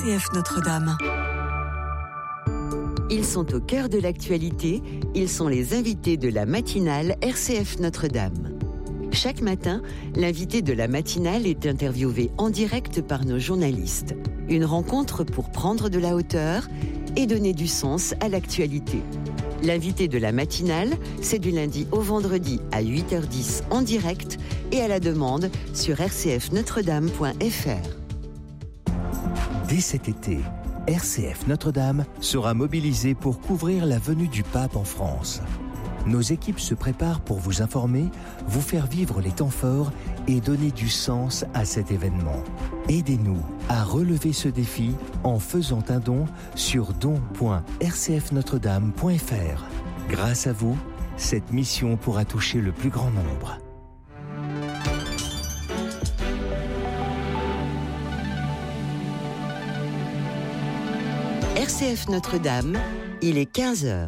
RCF Notre-Dame. Ils sont au cœur de l'actualité, ils sont les invités de la matinale RCF Notre-Dame. Chaque matin, l'invité de la matinale est interviewé en direct par nos journalistes. Une rencontre pour prendre de la hauteur et donner du sens à l'actualité. L'invité de la matinale, c'est du lundi au vendredi à 8h10 en direct et à la demande sur rcfnotredame.fr. Dès cet été, RCF Notre-Dame sera mobilisée pour couvrir la venue du pape en France. Nos équipes se préparent pour vous informer, vous faire vivre les temps forts et donner du sens à cet événement. Aidez-nous à relever ce défi en faisant un don sur don.rcfnotredame.fr. Grâce à vous, cette mission pourra toucher le plus grand nombre. RCF Notre-Dame, il est 15h.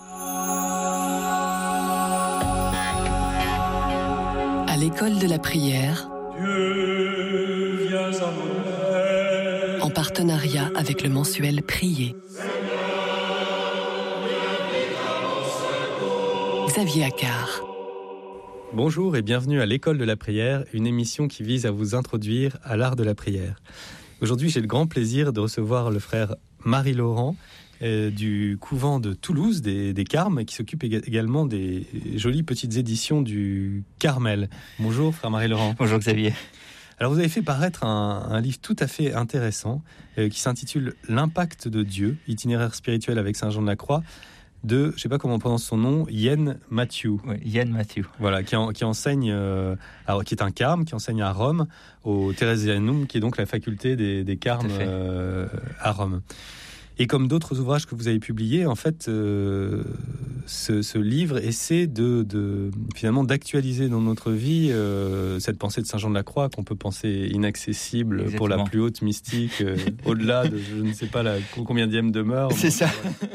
À l'école de la prière, Dieu, viens à mon aide. en partenariat avec le mensuel Prier. Xavier Accard. Bonjour et bienvenue à l'école de la prière, une émission qui vise à vous introduire à l'art de la prière. Aujourd'hui, j'ai le grand plaisir de recevoir le frère Marie-Laurent du couvent de Toulouse, des Carmes, qui s'occupe également des jolies petites éditions du Carmel. Bonjour, frère Marie-Laurent. Bonjour Xavier. Alors, vous avez fait paraître un livre tout à fait intéressant qui s'intitule « L'impact de Dieu, itinéraire spirituel avec Saint Jean de la Croix » de, je ne sais pas comment on prononce son nom, Ian Matthew. Oui, Ian Matthew. Voilà, qui enseigne, qui est un carme, qui enseigne à Rome, au Theresianum, qui est donc la faculté des carmes à Rome. Et comme d'autres ouvrages que vous avez publiés, en fait, ce livre essaie finalement d'actualiser dans notre vie cette pensée de Saint Jean de la Croix qu'on peut penser inaccessible. Exactement. Pour la plus haute mystique, au-delà de je ne sais pas la combienième demeure. C'est ça.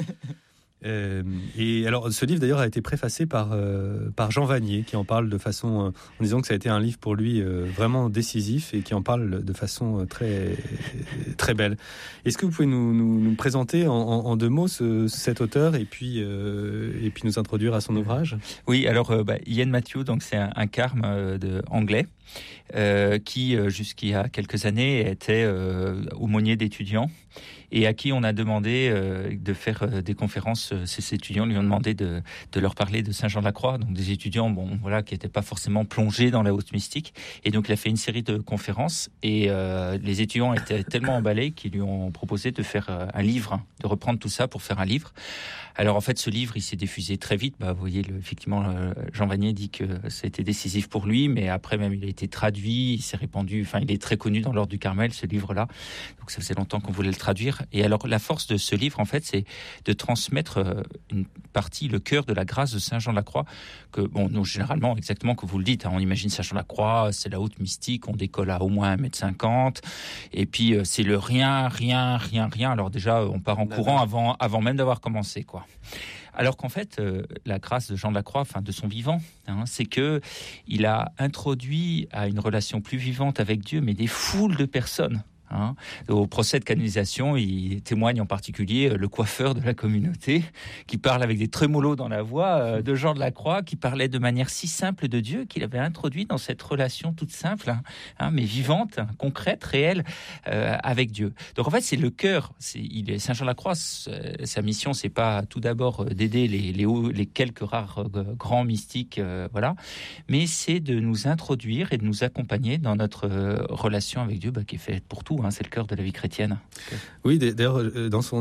Et alors, ce livre d'ailleurs a été préfacé par Jean Vanier, qui en parle de façon, en disant que ça a été un livre pour lui vraiment décisif et qui en parle de façon très très belle. Est-ce que vous pouvez nous présenter en deux mots cet auteur et puis nous introduire à son ouvrage? Oui, alors Ian Matthew, donc c'est un carme anglais qui jusqu'il y a quelques années était aumônier d'étudiants et à qui on a demandé de faire des conférences. Ces étudiants lui ont demandé de leur parler de Saint Jean de la Croix, donc des étudiants qui n'étaient pas forcément plongés dans la haute mystique. Et donc il a fait une série de conférences et les étudiants étaient tellement emballés qu'ils lui ont proposé de faire un livre, de reprendre tout ça pour faire un livre. Alors en fait, ce livre, il s'est diffusé très vite. Vous voyez, effectivement, Jean Vanier dit que ça a été décisif pour lui, mais après même, il a été traduit, il s'est répandu. Enfin, il est très connu dans l'ordre du Carmel, ce livre-là. Donc ça faisait longtemps qu'on voulait le traduire. Et alors, la force de ce livre, en fait, c'est de transmettre une partie, le cœur de la grâce de Saint Jean de la Croix, que nous, généralement, exactement comme vous le dites, on imagine Saint Jean de la Croix, c'est la haute mystique, on décolle à au moins 1m50, et puis c'est le rien. Alors déjà, on part en courant avant même d'avoir commencé, quoi. Alors qu'en fait, la grâce de Jean de la Croix, de son vivant, c'est que il a introduit à une relation plus vivante avec Dieu, mais des foules de personnes. Au procès de canonisation, il témoigne en particulier le coiffeur de la communauté qui parle avec des trémolos dans la voix de Jean de la Croix, qui parlait de manière si simple de Dieu qu'il avait introduit dans cette relation toute simple, mais vivante, concrète, réelle avec Dieu. Donc en fait, c'est le cœur. Saint Jean de la Croix, sa mission, c'est pas tout d'abord d'aider les quelques rares grands mystiques, mais c'est de nous introduire et de nous accompagner dans notre relation avec Dieu, qui est faite pour tout. C'est le cœur de la vie chrétienne. Oui, d'ailleurs, dans son